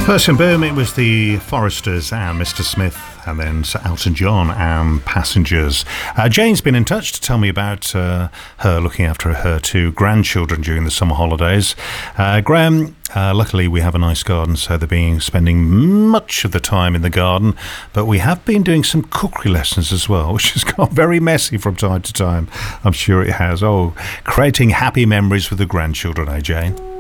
First in Boom, it was the Foresters and Mr. Smith, and then Sir Elton John and Passengers. Jane's been in touch to tell me about her looking after her two grandchildren during the summer holidays. Graham, luckily we have a nice garden, so they're spending much of the time in the garden, but we have been doing some cookery lessons as well, which has got very messy from time to time. I'm sure it has. Oh, creating happy memories with the grandchildren, eh, Jane?